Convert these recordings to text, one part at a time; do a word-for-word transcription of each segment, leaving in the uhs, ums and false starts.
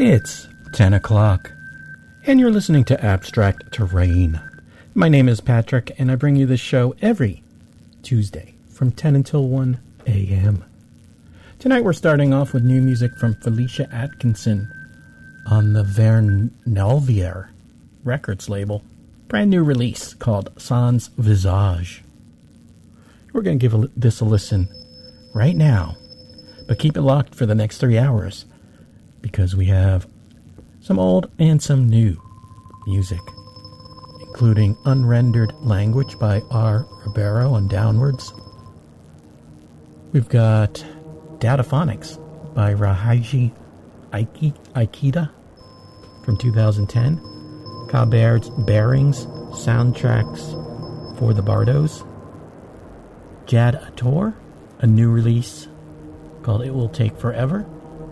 It's ten o'clock, and you're listening to Abstract Terrain. My name is Patrick, and I bring you this show every Tuesday from ten until one a.m. Tonight we're starting off with new music from Felicia Atkinson on the Vernelvier Records label. Brand new release called Sans Visage. We're going to give a, this a listen right now, but keep it locked for the next three hours because we have some old and some new music, including Unrendered Language by R. Ribeiro on Downwards. We've got Dataphonics by Rahaji Aiki, Aikida from two thousand ten. Cabert's Bearings, Soundtracks for the Bardos. Jad Ator, a new release called It Will Take Forever.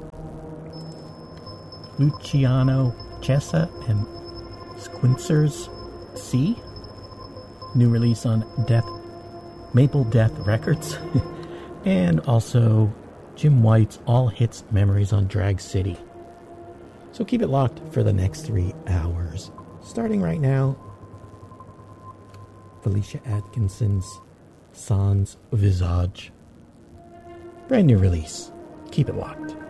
Luciano Chessa and Squincer's C, new release on Death Maple Death Records. And also Jim White's All Hits Memories on Drag City. So keep it locked for the next three hours. Starting right now, Felicia Atkinson's Sans Visage. Brand new release. Keep it locked.